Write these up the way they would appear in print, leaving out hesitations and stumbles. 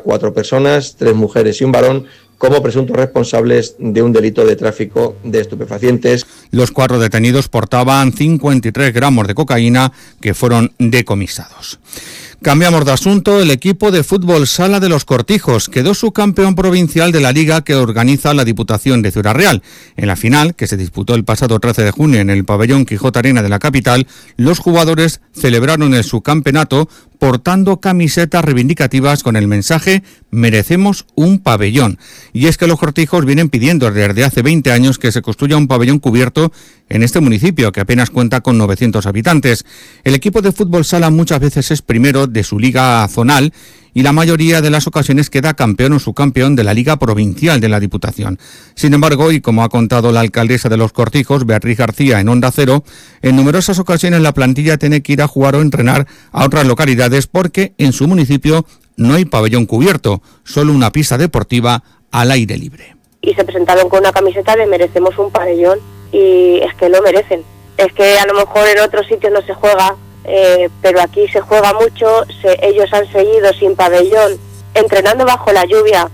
4 personas, 3 mujeres y un varón, como presuntos responsables de un delito de tráfico de estupefacientes. Los 4 detenidos portaban 53 gramos de cocaína que fueron decomisados. Cambiamos de asunto. El equipo de fútbol sala de Los Cortijos quedó subcampeón provincial de la liga que organiza la Diputación de Ciudad Real. En la final, que se disputó el pasado 13 de junio en el pabellón Quijote Arena de la capital, los jugadores celebraron el subcampeonato portando camisetas reivindicativas con el mensaje "Merecemos un pabellón". Y es que los Cortijos vienen pidiendo desde hace 20 años que se construya un pabellón cubierto en este municipio, que apenas cuenta con 900 habitantes. El equipo de fútbol sala muchas veces es primero de su liga zonal y la mayoría de las ocasiones queda campeón o subcampeón de la Liga Provincial de la Diputación. Sin embargo, y como ha contado la alcaldesa de Los Cortijos, Beatriz García, en Onda Cero, en numerosas ocasiones la plantilla tiene que ir a jugar o entrenar a otras localidades porque en su municipio no hay pabellón cubierto, solo una pista deportiva al aire libre. Y se presentaron con una camiseta de "Merecemos un pabellón", y es que lo merecen. Es que a lo mejor en otros sitios no se juega, pero aquí se juega mucho. Ellos han seguido sin pabellón, entrenando bajo la lluvia,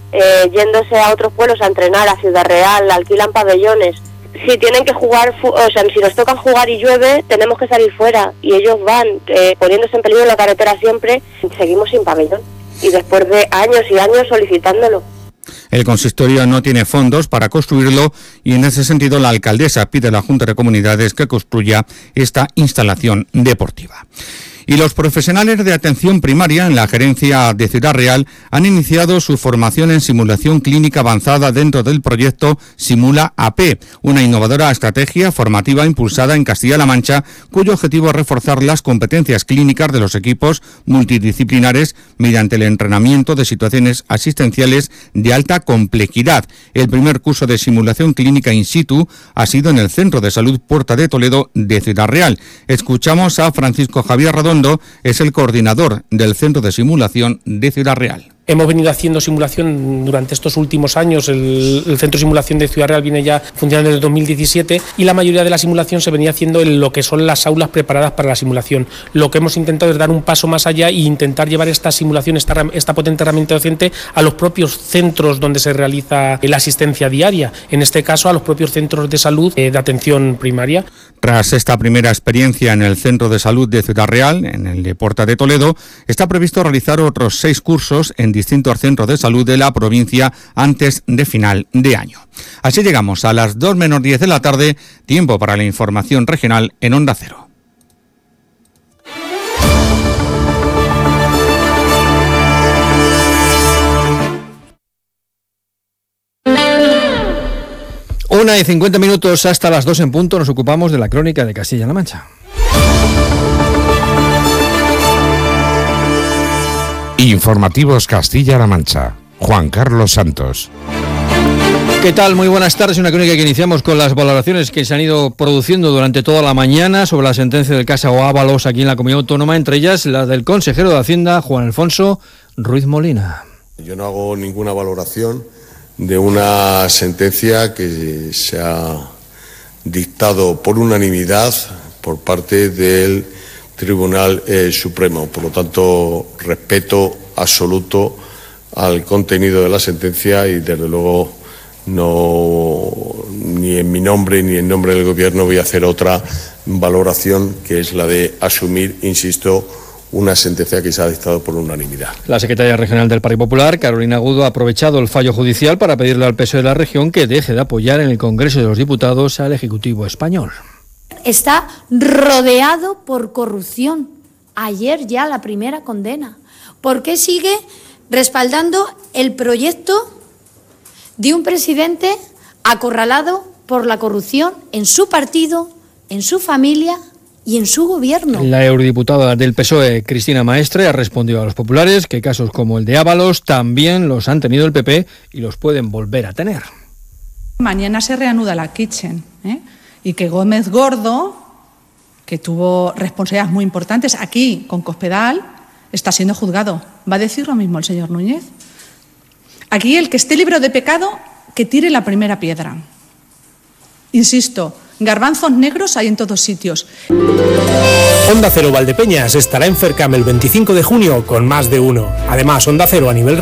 yéndose a otros pueblos a entrenar, a Ciudad Real, alquilan pabellones. Si tienen que jugar, si nos tocan jugar y llueve, tenemos que salir fuera, y ellos van poniéndose en peligro en la carretera siempre. Seguimos sin pabellón, y después de años y años solicitándolo. El consistorio no tiene fondos para construirlo y en ese sentido la alcaldesa pide a la Junta de Comunidades que construya esta instalación deportiva. Y los profesionales de atención primaria en la gerencia de Ciudad Real han iniciado su formación en simulación clínica avanzada dentro del proyecto Simula AP, una innovadora estrategia formativa impulsada en Castilla-La Mancha, cuyo objetivo es reforzar las competencias clínicas de los equipos multidisciplinares mediante el entrenamiento de situaciones asistenciales de alta complejidad. El primer curso de simulación clínica in situ ha sido en el Centro de Salud Puerta de Toledo de Ciudad Real. Escuchamos a Francisco Javier Redondo, es el coordinador del Centro de Simulación de Ciudad Real. Hemos venido haciendo simulación durante estos últimos años. El Centro de Simulación de Ciudad Real viene ya funcionando desde 2017 y la mayoría de la simulación se venía haciendo en lo que son las aulas preparadas para la simulación. Lo que hemos intentado es dar un paso más allá e intentar llevar esta simulación, esta potente herramienta docente, a los propios centros donde se realiza la asistencia diaria, en este caso a los propios centros de salud de atención primaria. Tras esta primera experiencia en el Centro de Salud de Ciudad Real, en el de Puerta de Toledo, está previsto realizar otros 6 cursos en distintos centros de salud de la provincia antes de final de año. Así llegamos a las 2 menos 10 de la tarde, tiempo para la información regional en Onda Cero. Una y 50 minutos hasta las 2 en punto, nos ocupamos de la crónica de Castilla-La Mancha. Informativos Castilla-La Mancha. Juan Carlos Santos. ¿Qué tal? Muy buenas tardes. Una crónica que iniciamos con las valoraciones que se han ido produciendo durante toda la mañana sobre la sentencia del caso Ábalos aquí en la Comunidad Autónoma, entre ellas la del consejero de Hacienda, Juan Alfonso Ruiz Molina. Yo no hago ninguna valoración de una sentencia que se ha dictado por unanimidad por parte del Tribunal Supremo. Por lo tanto, respeto absoluto al contenido de la sentencia y, desde luego, no, ni en mi nombre ni en nombre del Gobierno, voy a hacer otra valoración, que es la de asumir, insisto, una sentencia que se ha dictado por unanimidad. La secretaria regional del Partido Popular, Carolina Agudo, ha aprovechado el fallo judicial para pedirle al PSOE de la región que deje de apoyar en el Congreso de los Diputados al Ejecutivo español. Está rodeado por corrupción. Ayer ya la primera condena. ¿Por qué sigue respaldando el proyecto de un presidente acorralado por la corrupción en su partido, en su familia y en su gobierno? La eurodiputada del PSOE, Cristina Maestre, ha respondido a los populares que casos como el de Ábalos también los han tenido el PP y los pueden volver a tener. Mañana se reanuda la Kitchen, y que Gómez Gordo, que tuvo responsabilidades muy importantes aquí con Cospedal, está siendo juzgado. ¿Va a decir lo mismo el señor Núñez? Aquí el que esté libre de pecado, que tire la primera piedra. Insisto, garbanzos negros hay en todos sitios. Onda Cero Valdepeñas estará en Fercam el 25 de junio con más de uno. Además, Onda Cero a nivel